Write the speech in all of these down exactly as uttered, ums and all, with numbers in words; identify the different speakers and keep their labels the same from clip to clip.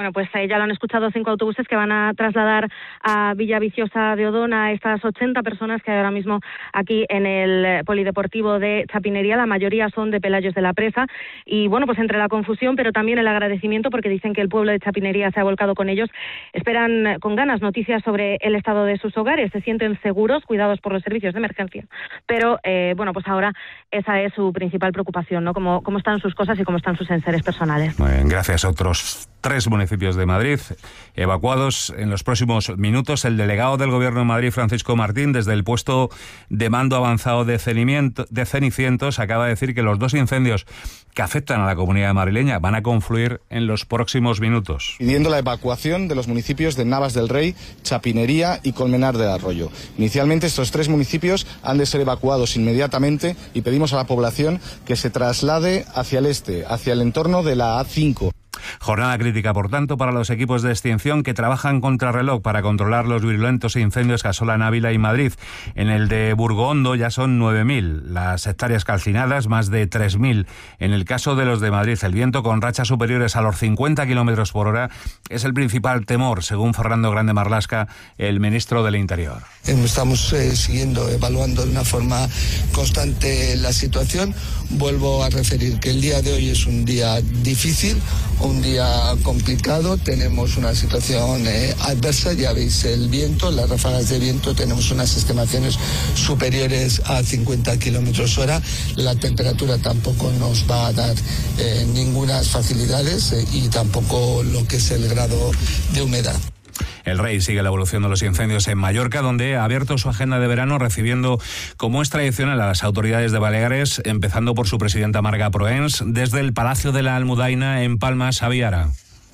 Speaker 1: Bueno, pues eh, ya lo han escuchado, cinco autobuses que van a trasladar a Villaviciosa de Odón a estas ochenta personas que hay ahora mismo aquí en el polideportivo de Chapinería. La mayoría son de Pelayos de la Presa y bueno, pues entre la confusión pero también el agradecimiento, porque dicen que el pueblo de Chapinería se ha volcado con ellos, esperan con ganas noticias sobre el estado de sus hogares, se sienten seguros, cuidados por los servicios de emergencia, pero eh, bueno, pues ahora esa es su principal preocupación, ¿no? Cómo, cómo están sus cosas y cómo están sus enseres personales.
Speaker 2: Muy bien, gracias. Otros tres municipios de Madrid evacuados en los próximos minutos. El delegado del Gobierno de Madrid, Francisco Martín, desde el puesto de mando avanzado de Cenicientos, acaba de decir que los dos incendios que afectan a la comunidad madrileña van a confluir en los próximos minutos.
Speaker 3: Pidiendo la evacuación de los municipios de Navas del Rey, Chapinería y Colmenar del Arroyo. Inicialmente estos tres municipios han de ser evacuados inmediatamente y pedimos a la población que se traslade hacia el este, hacia el entorno de la A cinco.
Speaker 2: Jornada crítica, por tanto, para los equipos de extinción que trabajan contrarreloj para controlar los virulentos incendios que asolan Ávila y Madrid. En el de Burgondo ya son nueve mil las hectáreas calcinadas, más de tres mil. En el caso de los de Madrid, el viento con rachas superiores a los cincuenta kilómetros por hora es el principal temor, según Fernando Grande Marlaska, el ministro del Interior.
Speaker 4: Estamos eh, siguiendo, evaluando de una forma constante la situación. Vuelvo a referir que el día de hoy es un día difícil, un día complicado, tenemos una situación eh, adversa, ya veis el viento, las ráfagas de viento, tenemos unas estimaciones superiores a cincuenta kilómetros hora, la temperatura tampoco nos va a dar eh, ninguna facilidades eh, y tampoco lo que es el grado de humedad.
Speaker 2: El Rey sigue la evolución de los incendios en Mallorca, donde ha abierto su agenda de verano recibiendo, como es tradicional, a las autoridades de Baleares, empezando por su presidenta Marga Proens, desde el Palacio de la Almudaina en Palma, Sabiara.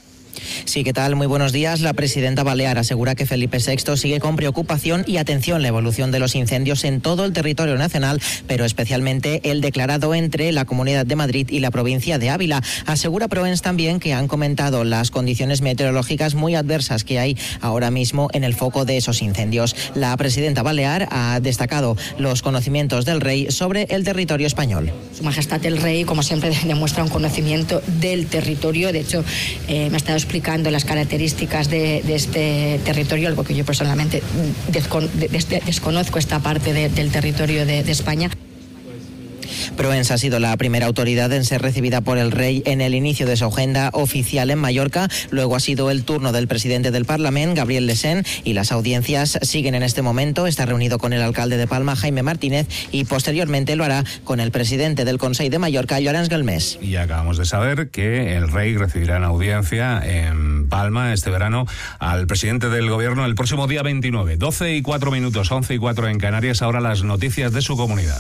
Speaker 5: Sí, ¿qué tal? Muy buenos días. La presidenta balear asegura que Felipe sexto sigue con preocupación y atención la evolución de los incendios en todo el territorio nacional, pero especialmente el declarado entre la Comunidad de Madrid y la provincia de Ávila. Asegura Proens también que han comentado las condiciones meteorológicas muy adversas que hay ahora mismo en el foco de esos incendios. La presidenta balear ha destacado los conocimientos del Rey sobre el territorio español.
Speaker 6: Su Majestad el Rey, como siempre, demuestra un conocimiento del territorio. De hecho, eh, me ha estado explicando las características de, de este territorio, algo que yo personalmente descon, des, desconozco esta parte de, del territorio de, de España.
Speaker 5: Proens ha sido la primera autoridad en ser recibida por el Rey en el inicio de su agenda oficial en Mallorca. Luego ha sido el turno del presidente del Parlamento, Gabriel Lesén, y las audiencias siguen en este momento. Está reunido con el alcalde de Palma, Jaime Martínez, y posteriormente lo hará con el presidente del Consell de Mallorca, Llorenç Galmés.
Speaker 2: Y acabamos de saber que el Rey recibirá en audiencia en Palma este verano al presidente del Gobierno el próximo día veintinueve. doce y cuatro minutos, once y cuatro en Canarias. Ahora las noticias de su comunidad.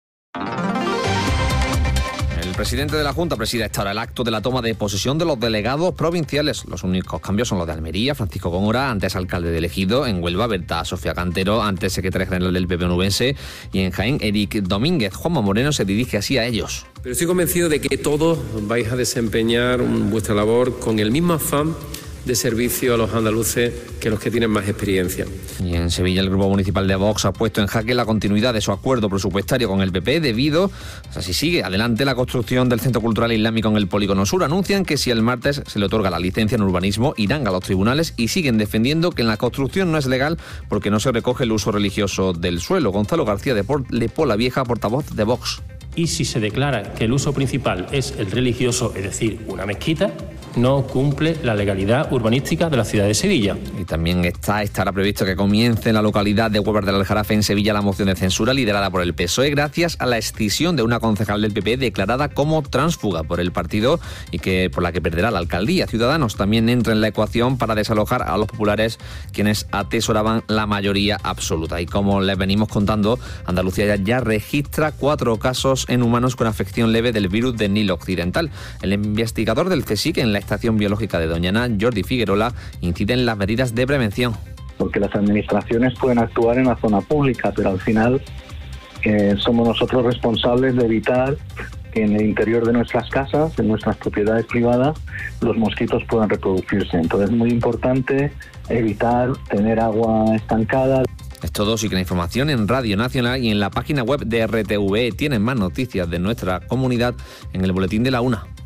Speaker 7: El presidente de la Junta preside esta hora el acto de la toma de posesión de los delegados provinciales. Los únicos cambios son los de Almería, Francisco Góngora, antes alcalde de Ejido; en Huelva, Berta Sofía Cantero, antes secretaria general del P P onubense; y en Jaén, Eric Domínguez. Juanma Moreno se dirige así a ellos.
Speaker 8: Pero estoy convencido de que todos vais a desempeñar vuestra labor con el mismo afán de servicio a los andaluces que los que tienen más experiencia.
Speaker 7: Y en Sevilla, el Grupo Municipal de Vox ha puesto en jaque la continuidad de su acuerdo presupuestario con el P P debido, o sea, si sigue adelante la construcción del Centro Cultural Islámico en el Polígono Sur. Anuncian que si el martes se le otorga la licencia en urbanismo, irán a los tribunales y siguen defendiendo que en la construcción no es legal porque no se recoge el uso religioso del suelo. Gonzalo García de, Por- de Pola Vieja, portavoz de Vox.
Speaker 9: Y si se declara que el uso principal es el religioso, es decir, una mezquita, no cumple la legalidad urbanística de la ciudad de Sevilla.
Speaker 7: Y también está, estará previsto que comience en la localidad de Huevas del Aljarafe, en Sevilla, la moción de censura liderada por el P S O E gracias a la escisión de una concejal del P P declarada como tránsfuga por el partido y que por la que perderá la alcaldía. Ciudadanos también entra en la ecuación para desalojar a los populares, quienes atesoraban la mayoría absoluta. Y como les venimos contando, Andalucía ya, ya registra cuatro casos en humanos con afección leve del virus de Nilo Occidental. El investigador del CSIC en la Estación Biológica de Doñana, Jordi Figuerola, incide en las medidas de prevención.
Speaker 10: Porque las administraciones pueden actuar en la zona pública, pero al final eh, somos nosotros responsables de evitar que en el interior de nuestras casas, en nuestras propiedades privadas, los mosquitos puedan reproducirse. Entonces es muy importante evitar tener agua estancada.
Speaker 7: Es todo, sí que la información en Radio Nacional y en la página web de R T V E. Tienen más noticias de nuestra comunidad en el boletín de la una.